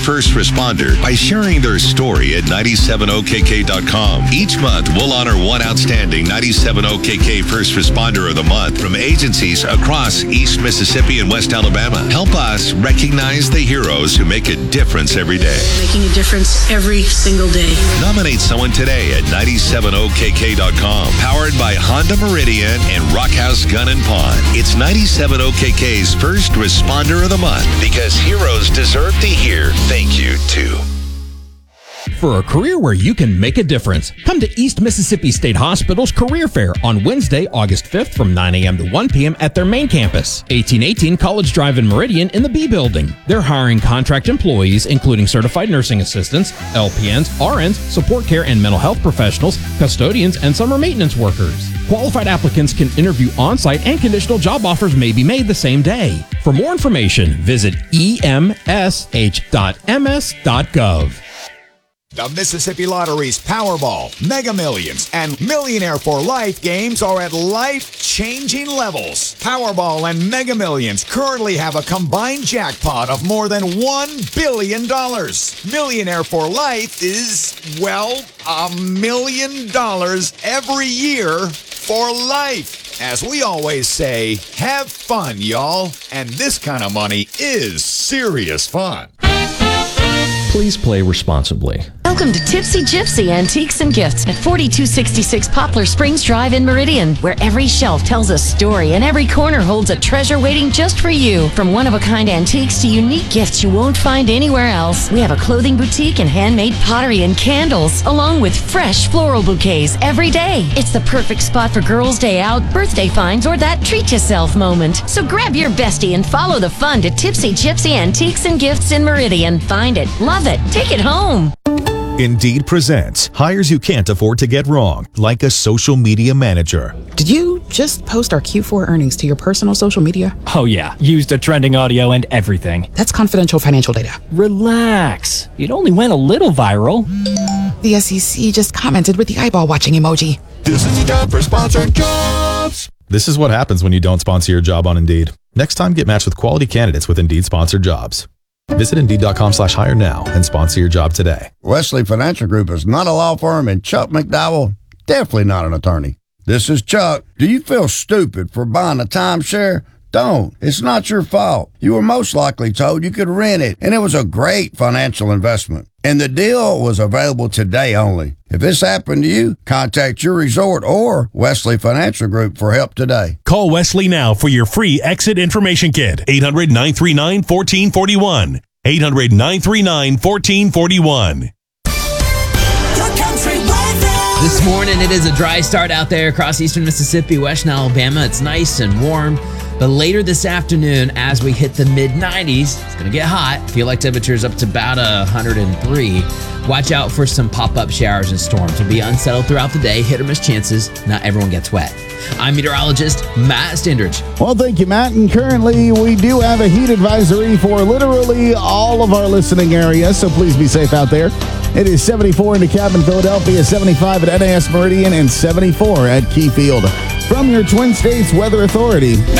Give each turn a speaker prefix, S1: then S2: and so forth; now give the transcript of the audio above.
S1: first responder by sharing their story at 970KK.com. Each month, we'll honor one outstanding 970KK First Responder of the Month from agencies across East Mississippi and West Alabama. Help us recognize the heroes who make a difference every day.
S2: Making a difference every single day.
S1: Nominate someone today at 970KK.com. Powered by Honda Meridian and Rockhouse Gun and Pawn. It's 970KK's First Responder of the Month because heroes deserve to hear thank you too.
S3: For a career where you can make a difference, come to East Mississippi State Hospital's Career Fair on Wednesday, August 5th from 9 a.m. to 1 p.m. at their main campus, 1818 College Drive in Meridian in the B Building. They're hiring contract employees, including certified nursing assistants, LPNs, RNs, support care and mental health professionals, custodians, and summer maintenance workers. Qualified applicants can interview on-site and conditional job offers may be made the same day. For more information, visit emsh.ms.gov.
S4: The Mississippi Lottery's Powerball, Mega Millions, and Millionaire for Life games are at life-changing levels. Powerball and Mega Millions currently have a combined jackpot of more than $1 billion. Millionaire for Life is, well, $1 million every year for life. As we always say, have fun, y'all. And this kind of money is serious fun.
S5: Please play responsibly.
S6: Welcome to Tipsy Gypsy Antiques and Gifts at 4266 Poplar Springs Drive in Meridian, where every shelf tells a story and every corner holds a treasure waiting just for you. From one-of-a-kind antiques to unique gifts you won't find anywhere else, we have a clothing boutique and handmade pottery and candles, along with fresh floral bouquets every day. It's the perfect spot for girls' day out, birthday finds, or that treat yourself moment. So grab your bestie and follow the fun to Tipsy Gypsy Antiques and Gifts in Meridian. Find it, love it, take it home.
S7: Indeed presents hires you can't afford to get wrong, like a social media manager.
S8: Did you just post our Q4 earnings to your personal social media?
S9: Oh yeah, used the trending audio and everything.
S8: That's confidential financial data.
S9: Relax. It only went a little viral.
S8: The SEC just commented with the eyeball watching emoji.
S4: This is the time for sponsored jobs.
S7: This is what happens when you don't sponsor your job on Indeed. Next time, get matched with quality candidates with Indeed sponsored jobs. Visit Indeed.com/hire now and sponsor your job today.
S10: Wesley Financial Group is not a law firm, and Chuck McDowell, definitely not an attorney. This is Chuck. Do you feel stupid for buying a timeshare? Don't. It's not your fault. You were most likely told you could rent it, and it was a great financial investment. And the deal was available today only. If this happened to you, contact your resort or Wesley Financial Group for help today.
S11: Call Wesley now for your free exit information kit. 800-939-1441. 800-939-1441.
S12: This morning, it is a dry start out there across eastern Mississippi, western Alabama. It's nice and warm. But later this afternoon, as we hit the mid-90s, it's going to get hot. Feel like temperatures up to about 103. Watch out for some pop-up showers and storms. It'll be unsettled throughout the day, hit or miss chances. Not everyone gets wet. I'm meteorologist Matt Stendridge.
S13: Well, thank you, Matt. And currently, we do have a heat advisory for literally all of our listening areas, so please be safe out there. It is 74 in DeKalb in Philadelphia, 75 at NAS Meridian, and 74 at Keyfield. From your Twin States Weather Authority.